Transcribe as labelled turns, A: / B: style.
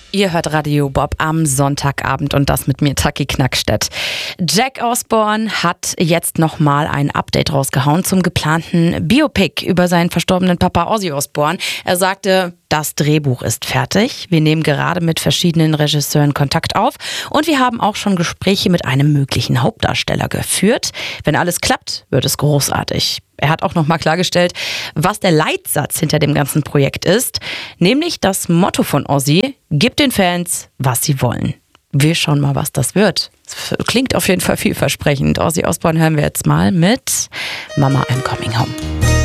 A: Ihr hört Radio Bob am Sonntagabend und das mit mir, Taki Knackstedt. Jack Osbourne hat jetzt nochmal ein Update rausgehauen zum geplanten Biopic über seinen verstorbenen Papa Ozzy Osbourne. Er sagte, das Drehbuch ist fertig. Wir nehmen gerade mit verschiedenen Regisseuren Kontakt auf und wir haben auch schon Gespräche mit einem möglichen Hauptdarsteller geführt. Wenn alles klappt, wird es großartig. Er hat auch nochmal klargestellt, was der Leitsatz hinter dem ganzen Projekt ist, nämlich das Motto von Ozzy: Gib den Fans, was sie wollen. Wir schauen mal, was das wird. Das klingt auf jeden Fall vielversprechend. Ozzy Osbourne hören wir jetzt mal mit Mama, I'm Coming Home.